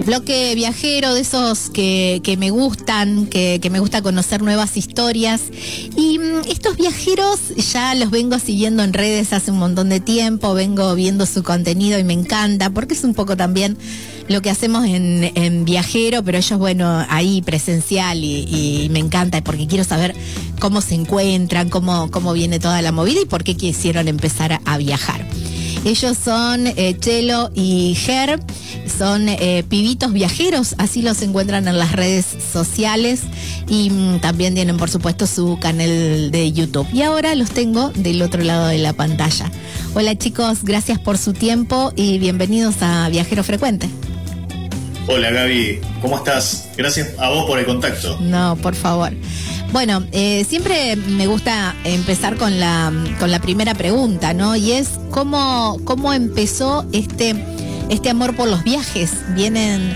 bloque viajero de esos que me gustan, que me gusta conocer nuevas historias. Y estos viajeros ya los vengo siguiendo en redes hace un montón de tiempo, vengo viendo su contenido y me encanta, porque es un poco también lo que hacemos en Viajero, pero ellos, bueno, ahí presencial y me encanta porque quiero saber cómo se encuentran, cómo viene toda la movida y por qué quisieron empezar a viajar. Ellos son Chelo y Ger, son pibitos viajeros, así los encuentran en las redes sociales y también tienen, por supuesto, su canal de YouTube. Y ahora los tengo del otro lado de la pantalla. Hola chicos, gracias por su tiempo y bienvenidos a Viajero Frecuente. Hola Gaby, ¿cómo estás? Gracias a vos por el contacto. No, por favor. Bueno, siempre me gusta empezar con la primera pregunta, ¿no? Y es ¿cómo empezó este amor por los viajes? Viene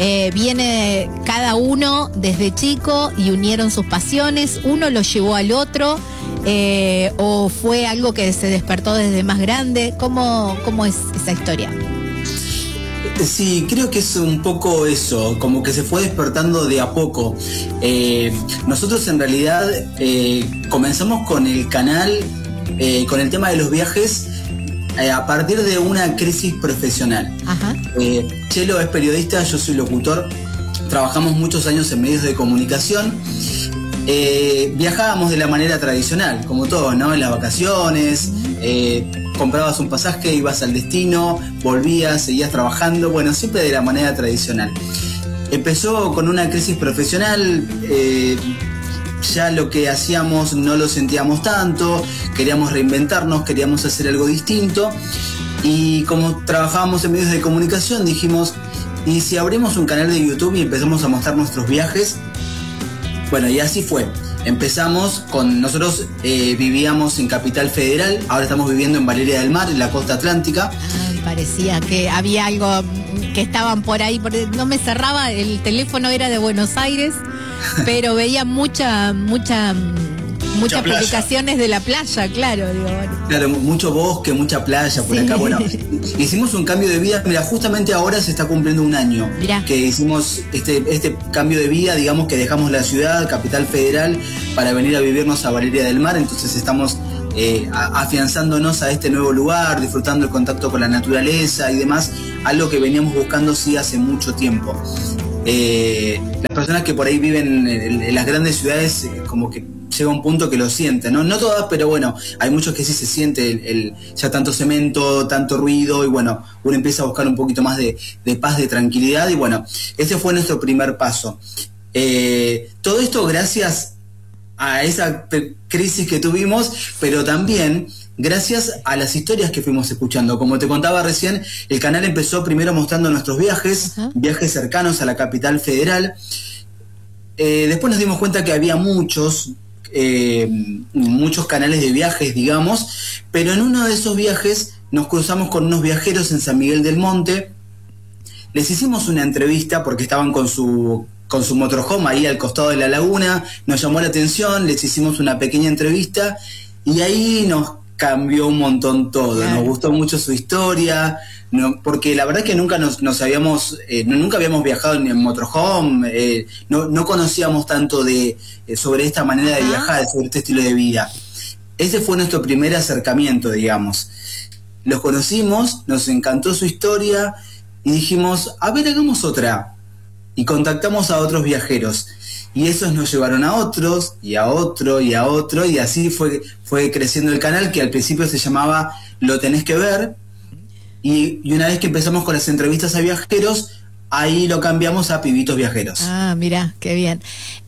cada uno desde chico y unieron sus pasiones, uno lo llevó al otro, o fue algo que se despertó desde más grande. ¿Cómo es esa historia? Sí, creo que es un poco eso, como que se fue despertando de a poco. Nosotros en realidad comenzamos con el canal, con el tema de los viajes, a partir de una crisis profesional. Ajá. Chelo es periodista, yo soy locutor, trabajamos muchos años en medios de comunicación. Viajábamos de la manera tradicional, como todos, ¿no? En las vacaciones, comprabas un pasaje, ibas al destino, volvías, seguías trabajando, bueno, siempre de la manera tradicional. Empezó con una crisis profesional, ya lo que hacíamos no lo sentíamos tanto, queríamos reinventarnos, queríamos hacer algo distinto, y como trabajábamos en medios de comunicación dijimos, ¿y si abrimos un canal de YouTube y empezamos a mostrar nuestros viajes? Bueno, y así fue. Empezamos con, nosotros vivíamos en Capital Federal, ahora estamos viviendo en Valeria del Mar, en la costa atlántica. Parecía que había algo, que estaban por ahí, porque no me cerraba, el teléfono era de Buenos Aires, pero veía muchas publicaciones de la playa, claro. Digo, bueno. Claro, mucho bosque, mucha playa por acá. Bueno, hicimos un cambio de vida. Mira, justamente ahora se está cumpliendo un año. Mirá. Que hicimos este cambio de vida, digamos que dejamos la ciudad, Capital Federal, para venir a vivirnos a Valeria del Mar. Entonces estamos afianzándonos a este nuevo lugar, disfrutando el contacto con la naturaleza y demás, algo que veníamos buscando sí hace mucho tiempo. Las personas que por ahí viven en las grandes ciudades, como que llega un punto que lo sienten, ¿no? No todas, pero bueno, hay muchos que sí se siente ya tanto cemento, tanto ruido, y bueno, uno empieza a buscar un poquito más de paz, de tranquilidad, y bueno, ese fue nuestro primer paso. Todo esto gracias a esa crisis que tuvimos, pero también gracias a las historias que fuimos escuchando. Como te contaba recién, el canal empezó primero mostrando nuestros viajes, viajes cercanos a la Capital Federal. Después nos dimos cuenta que había muchos canales de viajes, digamos, pero en uno de esos viajes nos cruzamos con unos viajeros en San Miguel del Monte. Les hicimos una entrevista porque estaban con su motorhome ahí al costado de la laguna, nos llamó la atención, les hicimos una pequeña entrevista y ahí nos cambió un montón todo. Claro. Nos gustó mucho su historia, porque la verdad es que nunca nunca habíamos viajado en motorhome, no conocíamos tanto sobre esta manera de viajar, sobre este estilo de vida. Ese fue nuestro primer acercamiento, digamos. Los conocimos, nos encantó su historia y dijimos, a ver, hagamos otra. Y contactamos a otros viajeros. Y esos nos llevaron a otros, y a otro, y a otro, y así fue creciendo el canal, que al principio se llamaba Lo Tenés que Ver, y una vez que empezamos con las entrevistas a viajeros, ahí lo cambiamos a Pibitos Viajeros. Ah, mirá, qué bien.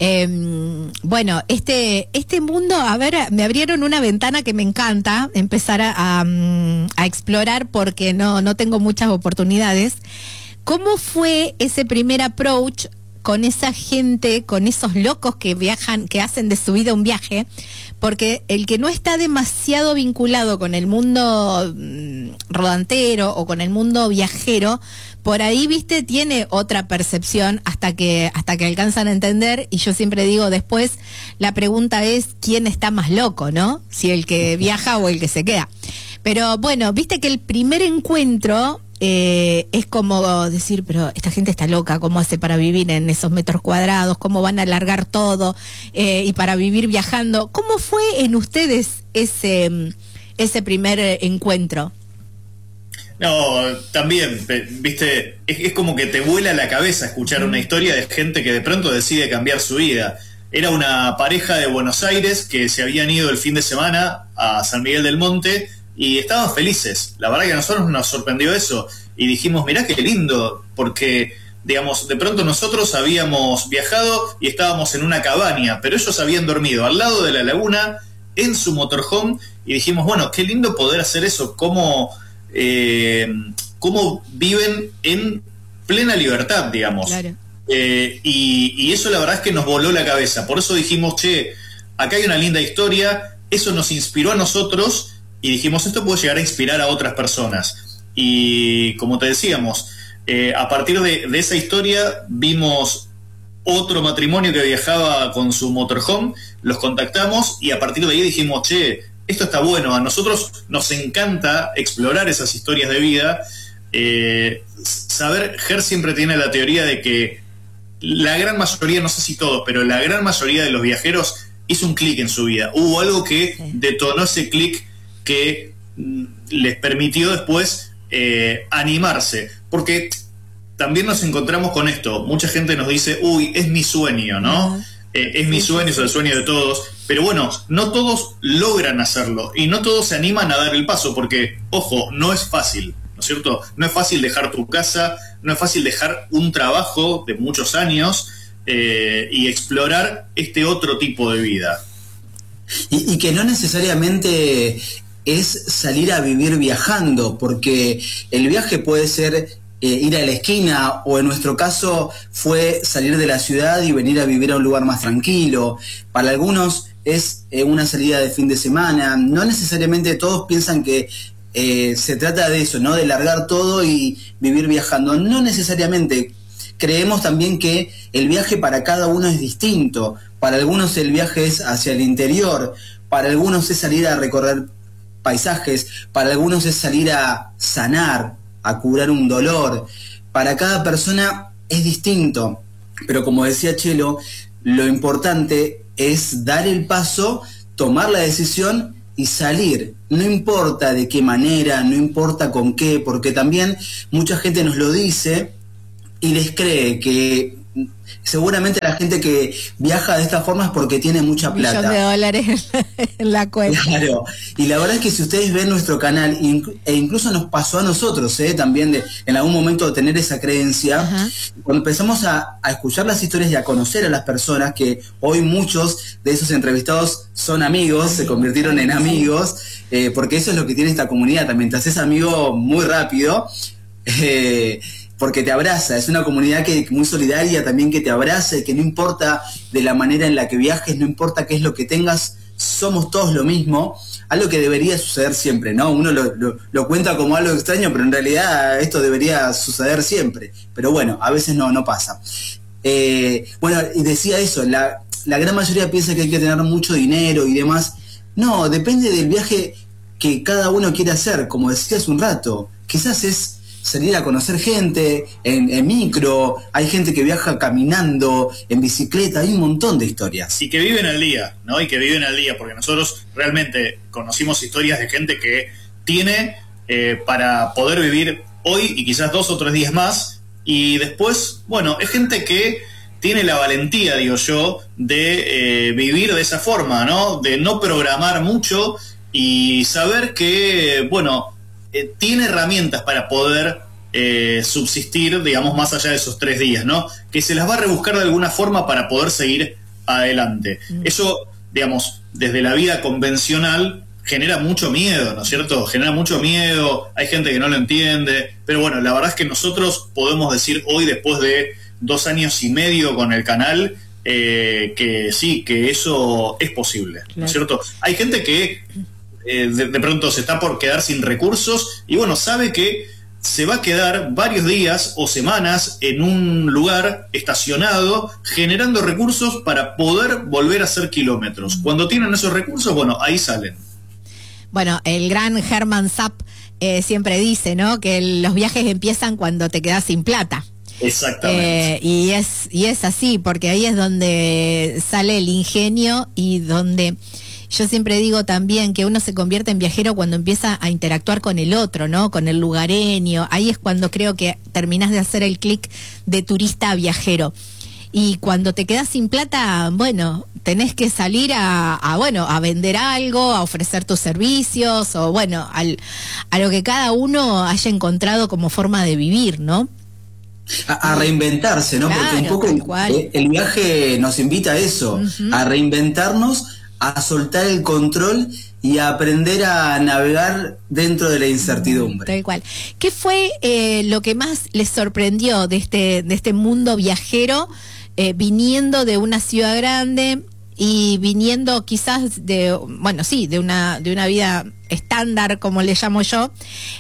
Bueno, este mundo, a ver, me abrieron una ventana que me encanta empezar a explorar, porque no tengo muchas oportunidades. ¿Cómo fue ese primer approach con esa gente, con esos locos que viajan, que hacen de su vida un viaje? Porque el que no está demasiado vinculado con el mundo rodantero o con el mundo viajero, por ahí, viste, tiene otra percepción hasta que alcanzan a entender. Y yo siempre digo, después la pregunta es ¿quién está más loco, no? Si el que viaja o el que se queda. Pero bueno, viste que el primer encuentro es como decir, pero esta gente está loca, ¿cómo hace para vivir en esos metros cuadrados? ¿Cómo van a alargar todo? Y para vivir viajando. ¿Cómo fue en ustedes ese primer encuentro? No, también, viste, es como que te vuela la cabeza escuchar una historia de gente que de pronto decide cambiar su vida. Era una pareja de Buenos Aires que se habían ido el fin de semana a San Miguel del Monte y estaban felices. La verdad que a nosotros nos sorprendió eso y dijimos, mirá qué lindo, porque, digamos, de pronto nosotros habíamos viajado y estábamos en una cabaña, pero ellos habían dormido al lado de la laguna en su motorhome y dijimos, bueno, qué lindo poder hacer eso, cómo viven en plena libertad, digamos. Claro. Y eso la verdad es que nos voló la cabeza. Por eso dijimos, che, acá hay una linda historia. Eso nos inspiró a nosotros y dijimos, esto puede llegar a inspirar a otras personas. Y como te decíamos, a partir de esa historia vimos otro matrimonio que viajaba con su motorhome, los contactamos y a partir de ahí dijimos, che, esto está bueno, a nosotros nos encanta explorar esas historias de vida. Ger siempre tiene la teoría de que la gran mayoría, no sé si todos, pero la gran mayoría de los viajeros hizo un clic en su vida. Hubo algo que detonó ese clic que les permitió después animarse. Porque también nos encontramos con esto. Mucha gente nos dice, uy, es mi sueño, ¿no? Es mi sueño, es el sueño de todos. Pero bueno, no todos logran hacerlo y no todos se animan a dar el paso porque, ojo, no es fácil, ¿no es cierto? No es fácil dejar tu casa, no es fácil dejar un trabajo de muchos años y explorar este otro tipo de vida. Y que no necesariamente es salir a vivir viajando, porque el viaje puede ser ir a la esquina, o en nuestro caso fue salir de la ciudad y venir a vivir a un lugar más tranquilo. Para algunos es una salida de fin de semana. No necesariamente todos piensan que se trata de eso, ¿no? De largar todo y vivir viajando. No necesariamente. Creemos también que el viaje para cada uno es distinto. Para algunos el viaje es hacia el interior, para algunos es salir a recorrer paisajes, para algunos es salir a sanar, a curar un dolor. Para cada persona es distinto, pero como decía Chelo, lo importante es dar el paso, tomar la decisión y salir. No importa de qué manera, no importa con qué, porque también mucha gente nos lo dice y les cree que seguramente la gente que viaja de esta forma es porque tiene mucha plata. $1,000,000 en la cuenta. Claro, y la verdad es que si ustedes ven nuestro canal, e incluso nos pasó a nosotros, también en algún momento de tener esa creencia, ajá, cuando empezamos a escuchar las historias y a conocer a las personas, que hoy muchos de esos entrevistados son amigos, se convirtieron en amigos, porque eso es lo que tiene esta comunidad, también te haces amigo muy rápido, porque te abraza, es una comunidad muy solidaria también, que te abraza y que no importa de la manera en la que viajes, no importa qué es lo que tengas, somos todos lo mismo, algo que debería suceder siempre, ¿no? Uno lo cuenta como algo extraño, pero en realidad esto debería suceder siempre, pero bueno, a veces no pasa. Bueno, y decía eso, la gran mayoría piensa que hay que tener mucho dinero y demás. No, depende del viaje que cada uno quiere hacer, como decía hace un rato, quizás es salir a conocer gente en micro, hay gente que viaja caminando, en bicicleta, hay un montón de historias. Y que viven al día, ¿no? Y que viven al día, porque nosotros realmente conocimos historias de gente que tiene para poder vivir hoy y quizás 2 o 3 días más, y después, bueno, es gente que tiene la valentía, digo yo, de vivir de esa forma, ¿no? De no programar mucho y saber que, bueno, tiene herramientas para poder subsistir, digamos, más allá de esos 3 días, ¿no? Que se las va a rebuscar de alguna forma para poder seguir adelante. Eso, digamos, desde la vida convencional genera mucho miedo, ¿no es cierto? Genera mucho miedo, hay gente que no lo entiende, pero bueno, la verdad es que nosotros podemos decir hoy, después de 2 años y medio con el canal, que sí, que eso es posible, ¿no es cierto? Hay gente que de pronto se está por quedar sin recursos y bueno, sabe que se va a quedar varios días o semanas en un lugar estacionado generando recursos para poder volver a hacer kilómetros. Cuando tienen esos recursos, bueno, ahí salen. Bueno, el gran Hermann Zapp siempre dice, ¿no? Que los viajes empiezan cuando te quedas sin plata. Exactamente. Y es así, porque ahí es donde sale el ingenio y donde yo siempre digo también que uno se convierte en viajero cuando empieza a interactuar con el otro, ¿no? Con el lugareño. Ahí es cuando creo que terminás de hacer el clic de turista a viajero. Y cuando te quedas sin plata, bueno, tenés que salir a vender algo, a ofrecer tus servicios, o bueno, a lo que cada uno haya encontrado como forma de vivir, ¿no? A reinventarse, ¿no? Claro, porque un poco el viaje nos invita a eso, a reinventarnos, a soltar el control y a aprender a navegar dentro de la incertidumbre. Tal cual. ¿Qué fue lo que más les sorprendió de este mundo viajero, viniendo de una ciudad grande y viniendo quizás de una vida estándar, como le llamo yo,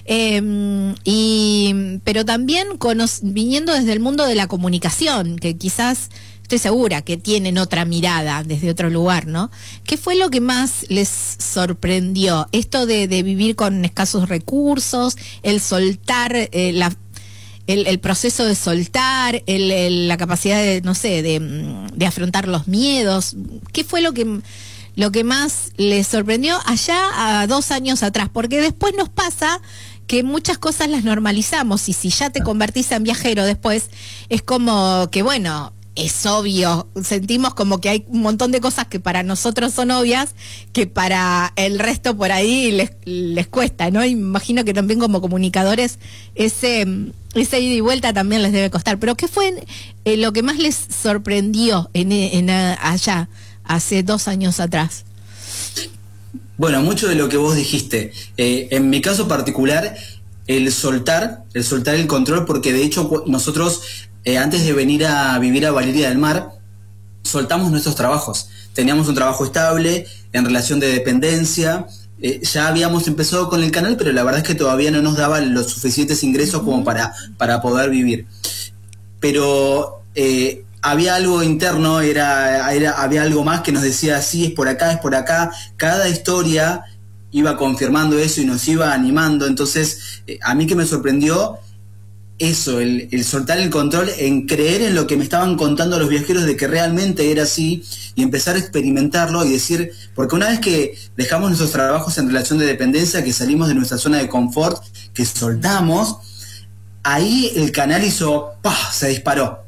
pero también viniendo desde el mundo de la comunicación, que quizás estoy segura que tienen otra mirada desde otro lugar, ¿no? ¿Qué fue lo que más les sorprendió? Esto de vivir con escasos recursos, el soltar, el proceso de soltar, la capacidad de, no sé, de afrontar los miedos. ¿Qué fue lo que más les sorprendió allá a 2 años atrás? Porque después nos pasa que muchas cosas las normalizamos, y si ya te convertís en viajero después, es como que, bueno, es obvio, sentimos como que hay un montón de cosas que para nosotros son obvias, que para el resto por ahí les cuesta, ¿no? Y me imagino que también como comunicadores ese ida y vuelta también les debe costar. Pero ¿qué fue lo que más les sorprendió allá, hace 2 años atrás? Bueno, mucho de lo que vos dijiste. En mi caso particular, el soltar el control, porque de hecho nosotros, antes de venir a vivir a Valeria del Mar, soltamos nuestros trabajos. Teníamos un trabajo estable, en relación de dependencia, ya habíamos empezado con el canal, pero la verdad es que todavía no nos daba los suficientes ingresos como para poder vivir. Pero había algo interno, había algo más que nos decía, sí, es por acá. Cada historia iba confirmando eso y nos iba animando. Entonces, a mí que me sorprendió eso, el soltar el control, en creer en lo que me estaban contando los viajeros de que realmente era así, y empezar a experimentarlo y decir, porque una vez que dejamos nuestros trabajos en relación de dependencia, que salimos de nuestra zona de confort, que soltamos, ahí el canal hizo, ¡pah!, se disparó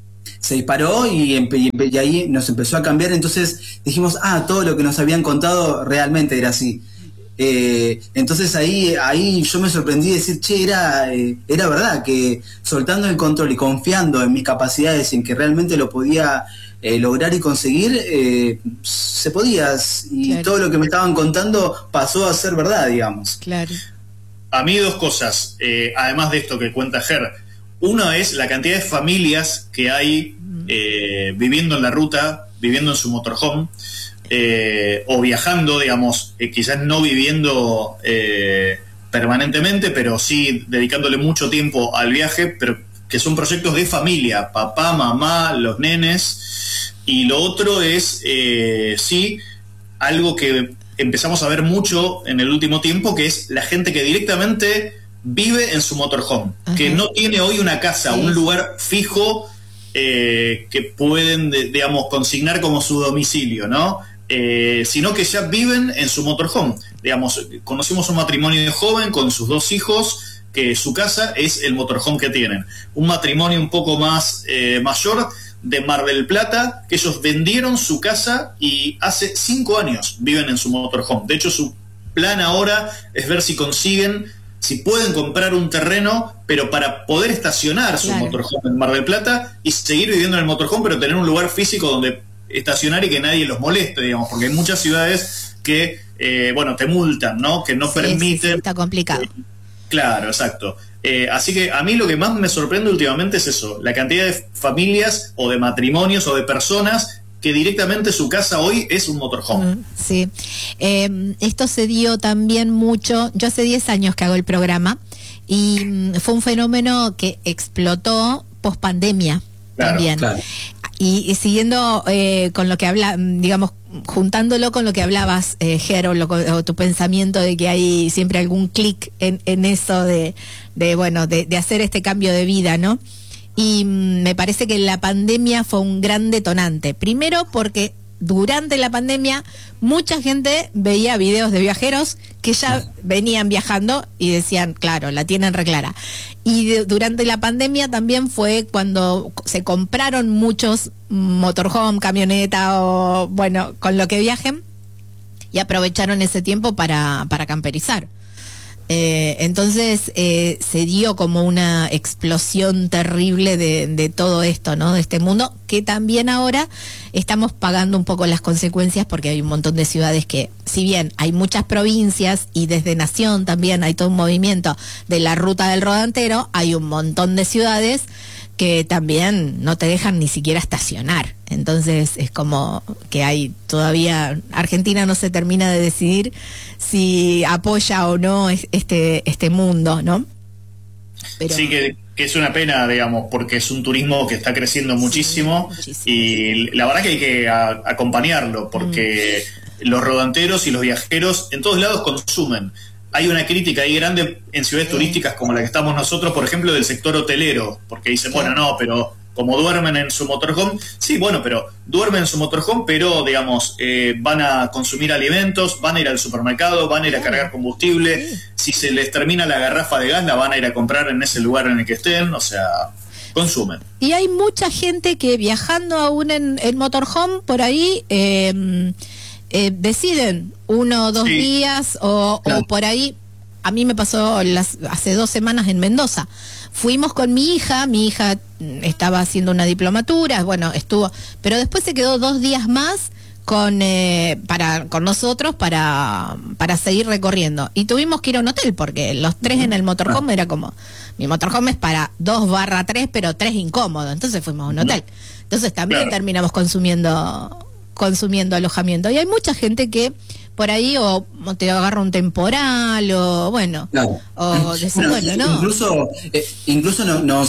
y ahí nos empezó a cambiar. Entonces dijimos, todo lo que nos habían contado realmente era así. Entonces ahí yo me sorprendí de decir, era verdad, que soltando el control y confiando en mis capacidades y en que realmente lo podía lograr y conseguir, se podía, y claro, todo lo que me estaban contando pasó a ser verdad, digamos. Claro. A mí 2 cosas, además de esto que cuenta Ger. Una es la cantidad de familias que hay viviendo en la ruta, viviendo en su motorhome, o viajando, digamos, quizás no viviendo permanentemente, pero sí dedicándole mucho tiempo al viaje, pero que son proyectos de familia, papá, mamá, los nenes. Y lo otro es, algo que empezamos a ver mucho en el último tiempo, que es la gente que directamente vive en su motorhome, que no tiene hoy una casa, un lugar fijo que pueden, digamos, consignar como su domicilio, ¿no? Sino que ya viven en su motorhome. Digamos, conocimos un matrimonio joven con sus 2 hijos, que su casa es el motorhome que tienen. Un matrimonio un poco más mayor, de Mar del Plata, que ellos vendieron su casa y hace 5 años viven en su motorhome. De hecho, su plan ahora es ver si pueden comprar un terreno, pero para poder estacionar su motorhome en Mar del Plata y seguir viviendo en el motorhome, pero tener un lugar físico donde estacionar y que nadie los moleste, digamos, porque hay muchas ciudades que, te multan, ¿no? Que no permiten... Sí, está complicado. Claro, exacto. Así que a mí lo que más me sorprende últimamente es eso, la cantidad de familias o de matrimonios o de personas que directamente su casa hoy es un motorhome. Sí. Esto se dio también mucho, yo hace 10 años que hago el programa, y fue un fenómeno que explotó post pandemia también. Claro. Y siguiendo con lo que habla, digamos, juntándolo con lo que hablabas, Ger, o tu pensamiento de que hay siempre algún clic en eso de hacer este cambio de vida, ¿no? Y me parece que la pandemia fue un gran detonante. Primero porque durante la pandemia mucha gente veía videos de viajeros que ya venían viajando y decían, claro, la tienen reclara. Y durante la pandemia también fue cuando se compraron muchos motorhome, camioneta o, bueno, con lo que viajen, y aprovecharon ese tiempo para camperizar. Entonces se dio como una explosión terrible de todo esto, ¿no? De este mundo, que también ahora estamos pagando un poco las consecuencias, porque hay un montón de ciudades que, si bien hay muchas provincias y desde Nación también hay todo un movimiento de la ruta del rodantero, hay un montón de ciudades que también no te dejan ni siquiera estacionar. Entonces es como que hay todavía, Argentina no se termina de decidir si apoya o no este mundo, ¿no? Pero... Sí, que es una pena, digamos, porque es un turismo que está creciendo muchísimo, sí, y la verdad que hay que acompañarlo, porque los rodanteros y los viajeros en todos lados consumen. Hay una crítica ahí grande en ciudades turísticas como la que estamos nosotros, por ejemplo, del sector hotelero, porque dicen, bueno, no, pero como duermen en su motorhome, sí, bueno, pero duermen en su motorhome, pero, digamos, van a consumir alimentos, van a ir al supermercado, van a ir a cargar combustible, si se les termina la garrafa de gas, la van a ir a comprar en ese lugar en el que estén, o sea, consumen. Y hay mucha gente que viajando aún en motorhome, por ahí... deciden 1 o 2 días o por ahí. A mí me pasó hace 2 semanas en Mendoza. Fuimos con mi hija estaba haciendo una diplomatura, bueno, estuvo, pero después se quedó 2 días más con nosotros para seguir recorriendo, y tuvimos que ir a un hotel porque los 3 en el motorhome era como, mi motorhome es para 2/3, pero 3 incómodo, entonces fuimos a un hotel, entonces también terminamos consumiendo alojamiento, y hay mucha gente que por ahí o te agarra un temporal o bueno, o decir, no. Incluso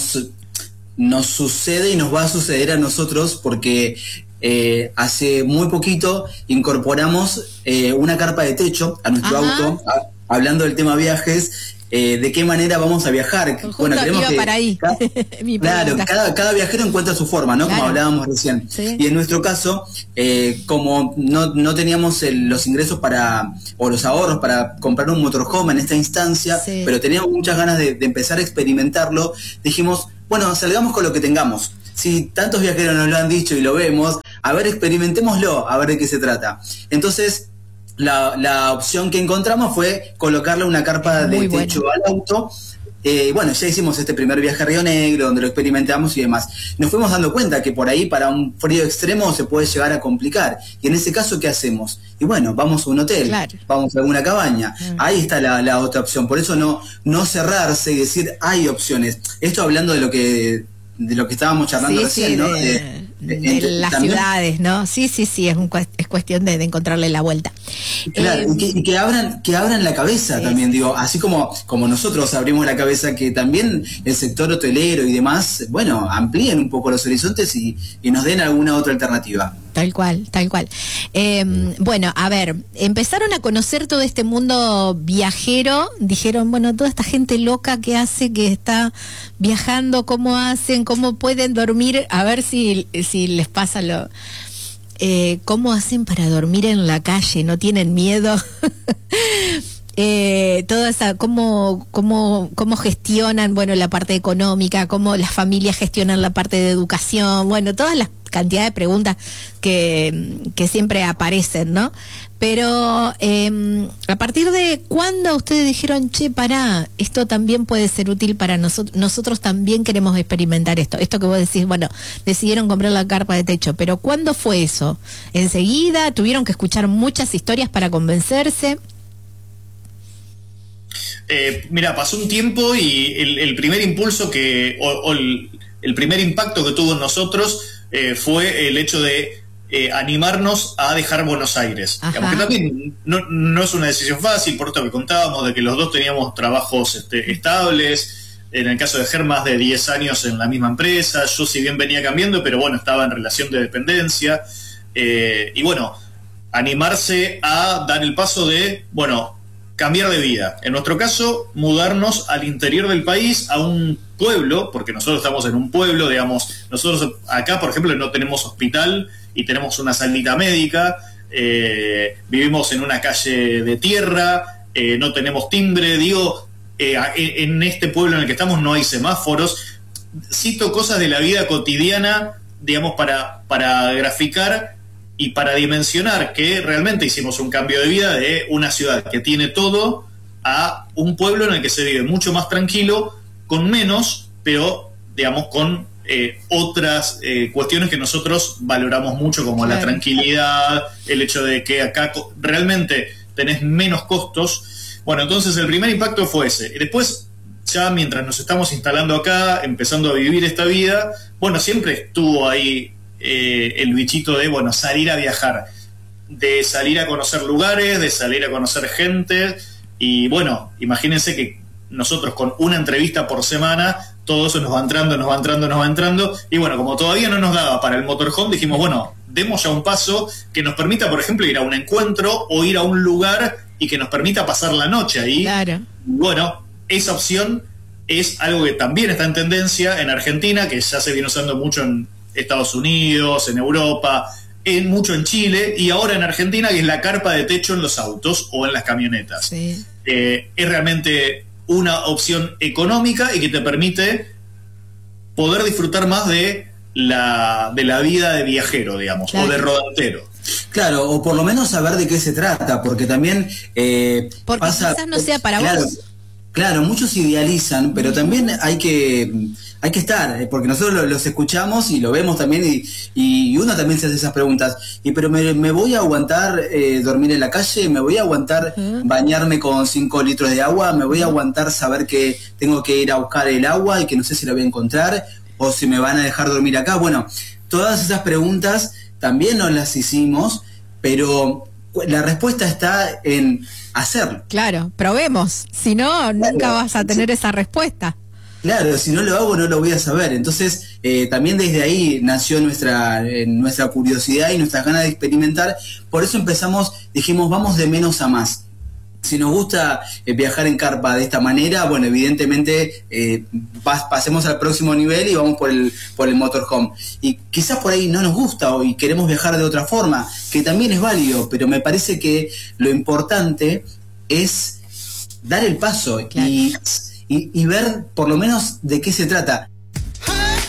nos sucede y nos va a suceder a nosotros, porque hace muy poquito incorporamos una carpa de techo a nuestro auto, hablando del tema viajes. ¿De qué manera vamos a viajar? Bueno, queremos que para ahí. Claro, cada viajero encuentra su forma, ¿no? Claro. Como hablábamos recién. Sí. Y en nuestro caso, como no teníamos los ingresos o los ahorros para comprar un motorhome en esta instancia, pero teníamos muchas ganas de empezar a experimentarlo, dijimos, bueno, salgamos con lo que tengamos. Si tantos viajeros nos lo han dicho y lo vemos, a ver, experimentémoslo, a ver de qué se trata. Entonces, la opción que encontramos fue colocarle una carpa de techo al auto. Bueno, ya hicimos este primer viaje a Río Negro, donde lo experimentamos y demás. Nos fuimos dando cuenta que por ahí para un frío extremo se puede llegar a complicar. Y en ese caso, ¿qué hacemos? Y bueno, vamos a un hotel, vamos a alguna cabaña. Ahí está la otra opción. Por eso no cerrarse y decir, hay opciones. Esto hablando de lo que estábamos charlando recién, ¿no? De las también, ciudades, ¿no? Sí, es cuestión de encontrarle la vuelta. Claro, y que abran la cabeza también, digo, así como nosotros abrimos la cabeza, que también el sector hotelero y demás, bueno, amplíen un poco los horizontes y nos den alguna otra alternativa. Tal cual. Bueno, a ver, empezaron a conocer todo este mundo viajero, dijeron, bueno, toda esta gente loca que hace, que está viajando, cómo hacen, cómo pueden dormir, a ver si les pasa cómo hacen para dormir en la calle, no tienen miedo. Toda esa, cómo gestionan, bueno, la parte económica, cómo las familias gestionan la parte de educación, bueno, todas las cantidad de preguntas que siempre aparecen, ¿no? Pero a partir de cuándo ustedes dijeron, che, pará, esto también puede ser útil para nosotros también queremos experimentar esto que vos decís, bueno, decidieron comprar la carpa de techo, pero ¿cuándo fue eso? ¿Enseguida? ¿Tuvieron que escuchar muchas historias para convencerse? Mira, pasó un tiempo y el primer impulso el primer impacto que tuvo en nosotros fue el hecho de animarnos a dejar Buenos Aires. Digamos que también no es una decisión fácil, por esto que contábamos, de que los dos teníamos trabajos estables. En el caso de Ger, más de 10 años en la misma empresa. Yo, si bien venía cambiando, pero bueno, estaba en relación de dependencia. Y bueno, animarse a dar el paso de, bueno, cambiar de vida. En nuestro caso, mudarnos al interior del país, a un pueblo, porque nosotros estamos en un pueblo, digamos, nosotros acá, por ejemplo, no tenemos hospital y tenemos una salita médica, vivimos en una calle de tierra, no tenemos timbre, digo, en este pueblo en el que estamos no hay semáforos. Cito cosas de la vida cotidiana, digamos, para graficar y para dimensionar que realmente hicimos un cambio de vida de una ciudad que tiene todo a un pueblo en el que se vive mucho más tranquilo, con menos, pero digamos con otras cuestiones que nosotros valoramos mucho, como la tranquilidad, el hecho de que acá realmente tenés menos costos. Bueno, entonces el primer impacto fue ese. Y después, ya mientras nos estamos instalando acá, empezando a vivir esta vida, bueno, siempre estuvo ahí el bichito de, bueno, salir a viajar, de salir a conocer lugares, de salir a conocer gente. Y bueno, imagínense que nosotros con una entrevista por semana, todo eso nos va entrando. Y bueno, como todavía no nos daba para el motorhome, dijimos, bueno, demos ya un paso que nos permita, por ejemplo, ir a un encuentro o ir a un lugar y que nos permita pasar la noche ahí. Claro. Bueno, esa opción es algo que también está en tendencia en Argentina, que ya se viene usando mucho en Estados Unidos, en Europa, mucho en Chile, y ahora en Argentina, que es la carpa de techo en los autos o en las camionetas. Sí. Es realmente una opción económica y que te permite poder disfrutar más de la vida de viajero, digamos, claro, o de rodantero. Claro, o por lo menos saber de qué se trata, porque también porque pasa, quizás no sea para vos. Claro, muchos idealizan, pero también hay que estar, porque nosotros los escuchamos y lo vemos también, y uno también se hace esas preguntas. Pero me voy a aguantar dormir en la calle, me voy a aguantar bañarme con 5 litros de agua, me voy a aguantar saber que tengo que ir a buscar el agua y que no sé si la voy a encontrar, o si me van a dejar dormir acá. Bueno, todas esas preguntas también nos las hicimos, pero la respuesta está en hacerlo. Claro, probemos. Si no, nunca vas a tener esa respuesta. Claro, si no lo hago no lo voy a saber. Entonces, también desde ahí nació nuestra curiosidad y nuestras ganas de experimentar. Por eso dijimos, vamos de menos a más. Si nos gusta viajar en carpa de esta manera, bueno, evidentemente pasemos al próximo nivel y vamos por el motorhome. Y quizás por ahí no nos gusta y queremos viajar de otra forma, que también es válido, pero me parece que lo importante es dar el paso, claro, y ver por lo menos de qué se trata.